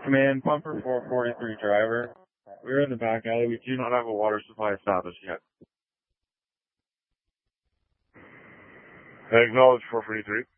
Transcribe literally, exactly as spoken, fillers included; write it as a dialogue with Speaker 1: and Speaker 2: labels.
Speaker 1: Command, Pumper four forty-three driver. We are in the back alley. We do not have a water supply established yet.
Speaker 2: I acknowledge four forty-three.